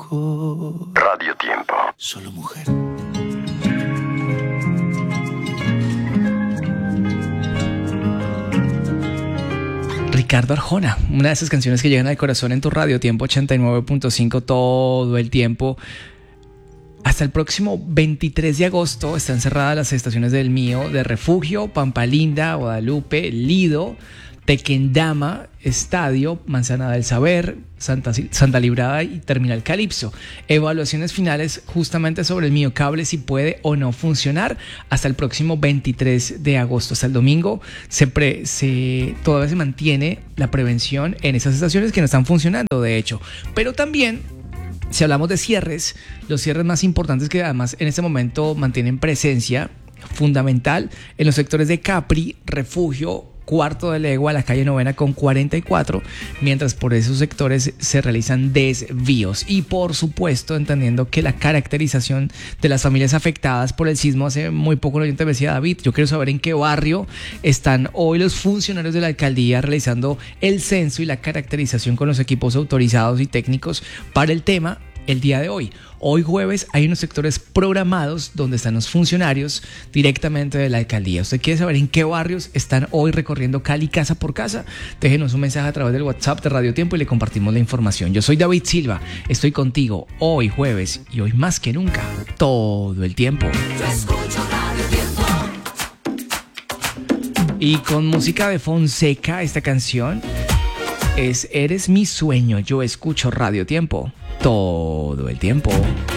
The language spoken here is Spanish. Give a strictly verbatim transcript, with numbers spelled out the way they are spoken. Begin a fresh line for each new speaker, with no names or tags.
mejor.
Radio Tiempo.
Solo mujer.
Ricardo Arjona, una de esas canciones que llegan al corazón en tu Radio Tiempo ochenta y nueve punto cinco todo el tiempo. Hasta el próximo veintitrés de agosto están cerradas las estaciones del Mío de Refugio, Pampa Linda, Guadalupe, Lido, Tequendama, Estadio, Manzana del Saber, Santa, Santa Librada y Terminal Calipso. Evaluaciones finales justamente sobre el Mío Cable, si puede o no funcionar, hasta el próximo veintitrés de agosto. Hasta el domingo se pre, se, todavía se mantiene la prevención en esas estaciones que no están funcionando, de hecho. Pero también, si hablamos de cierres, los cierres más importantes que además en este momento mantienen presencia fundamental en los sectores de Capri, Refugio, Cuarto de Legua, la calle Novena con cuarenta y cuatro, mientras por esos sectores se realizan desvíos. Y por supuesto, entendiendo que la caracterización de las familias afectadas por el sismo, hace muy poco yo te decía, David, yo quiero saber en qué barrio están hoy los funcionarios de la alcaldía realizando el censo y la caracterización con los equipos autorizados y técnicos para el tema. El día de hoy, hoy jueves, hay unos sectores programados donde están los funcionarios directamente de la alcaldía. ¿Usted quiere saber en qué barrios están hoy recorriendo Cali casa por casa? Déjenos un mensaje a través del WhatsApp de Radio Tiempo y le compartimos la información. Yo soy David Silva, estoy contigo hoy jueves y hoy más que nunca, todo el tiempo.
Yo escucho Radio Tiempo.
Y con música de Fonseca, esta canción es Eres mi sueño. Yo escucho Radio Tiempo todo el tiempo.